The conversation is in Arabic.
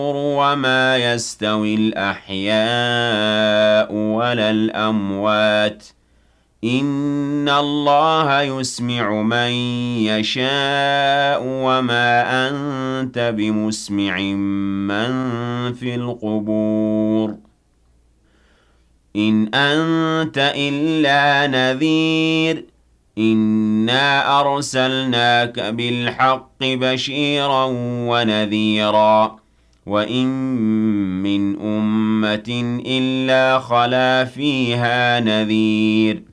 وما يستوي الأحياء ولا الأموات إن الله يسمع من يشاء وما أنت بمسمع من في القبور إن أنت إلا نذير إنا أرسلناك بالحق بشيرا ونذيرا وإن من أمة إلا خلا فيها نذير